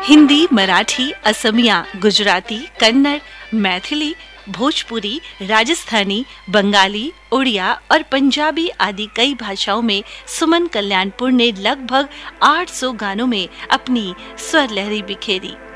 हिंदी, मराठी, असमिया, गुजराती, कन्नड़, मैथिली, भोजपुरी, राजस्थानी, बंगाली, उड़िया और पंजाबी आदि कई भाषाओं में सुमन कल्याणपुर ने लगभग 800 गानों में अपनी स्वर लहरी बिखेरी।